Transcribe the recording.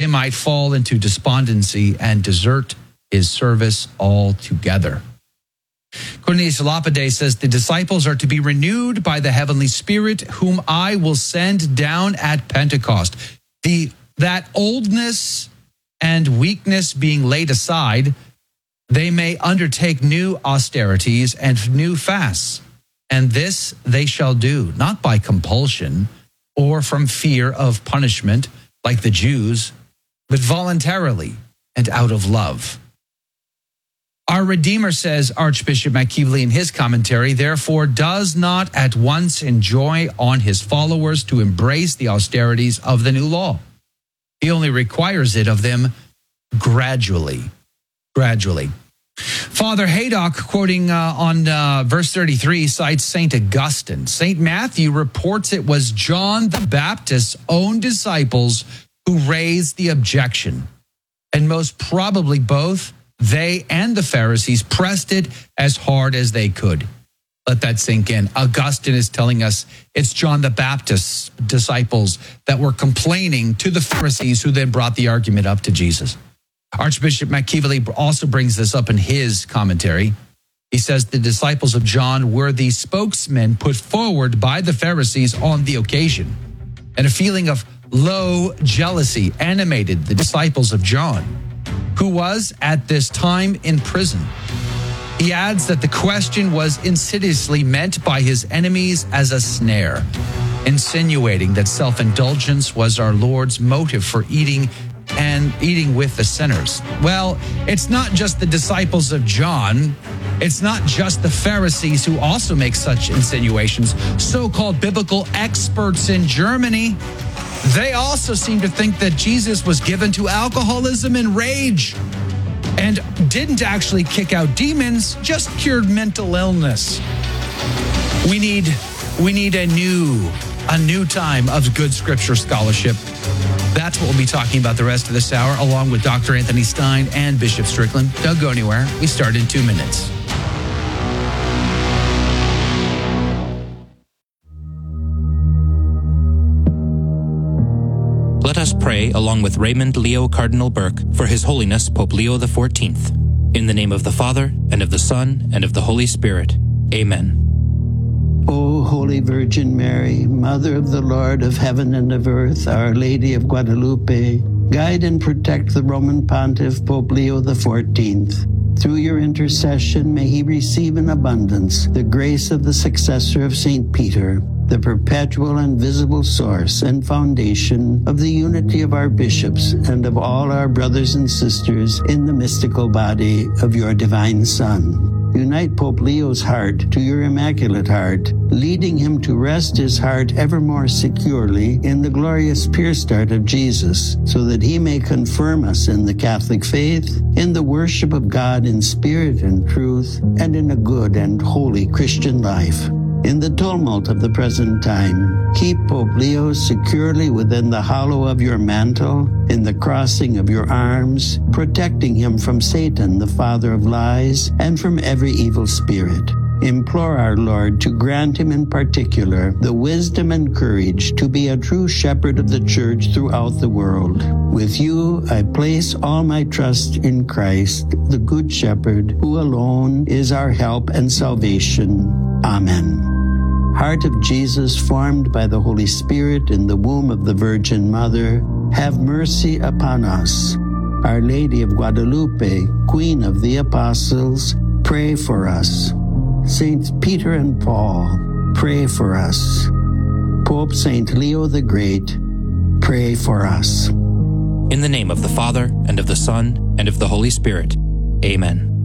might fall into despondency and desert his service altogether. Cornelius Lapide says, the disciples are to be renewed by the heavenly Spirit, whom I will send down at Pentecost. That oldness and weakness being laid aside, they may undertake new austerities and new fasts. And this they shall do, not by compulsion or from fear of punishment, like the Jews, but voluntarily and out of love. Our Redeemer, says Archbishop McKeevely in his commentary, therefore does not at once enjoin on his followers to embrace the austerities of the new law. He only requires it of them gradually. Father Haydock, quoting on verse 33, cites St. Augustine. St. Matthew reports it was John the Baptist's own disciples who raised the objection. And most probably both they and the Pharisees pressed it as hard as they could. Let that sink in. Augustine is telling us it's John the Baptist's disciples that were complaining to the Pharisees, who then brought the argument up to Jesus. Archbishop McKeevely also brings this up in his commentary. He says the disciples of John were the spokesmen put forward by the Pharisees on the occasion, and a feeling of low jealousy animated the disciples of John, who was at this time in prison. He adds that the question was insidiously meant by his enemies as a snare, insinuating that self-indulgence was our Lord's motive for eating with the sinners. Well, it's not just the disciples of John. It's not just the Pharisees who also make such insinuations. So-called biblical experts in Germany, they also seem to think that Jesus was given to alcoholism and rage and didn't actually kick out demons, just cured mental illness. We need a new time of good scripture scholarship. That's what we'll be talking about the rest of this hour, along with Dr. Anthony Stein and Bishop Strickland. Don't go anywhere. We start in 2 minutes. Let us pray along with Raymond Leo Cardinal Burke for His Holiness Pope Leo XIV. In the name of the Father, and of the Son, and of the Holy Spirit. Amen. O Holy Virgin Mary, Mother of the Lord of heaven and of earth, Our Lady of Guadalupe, guide and protect the Roman Pontiff Pope Leo XIV. Through your intercession, may he receive in abundance the grace of the successor of St. Peter, the perpetual and visible source and foundation of the unity of our bishops and of all our brothers and sisters in the mystical body of your divine Son. Unite Pope Leo's heart to your Immaculate Heart, leading him to rest his heart ever more securely in the glorious pierced heart of Jesus, so that he may confirm us in the Catholic faith, in the worship of God in spirit and truth, and in a good and holy Christian life. In the tumult of the present time, keep Pope Leo securely within the hollow of your mantle, in the crossing of your arms, protecting him from Satan, the father of lies, and from every evil spirit. Implore our Lord to grant him in particular the wisdom and courage to be a true shepherd of the Church throughout the world. With you, I place all my trust in Christ, the Good Shepherd, who alone is our help and salvation. Amen. Heart of Jesus, formed by the Holy Spirit in the womb of the Virgin Mother, have mercy upon us. Our Lady of Guadalupe, Queen of the Apostles, pray for us. Saints Peter and Paul, pray for us. Pope St. Leo the Great, pray for us. In the name of the Father, and of the Son, and of the Holy Spirit. Amen.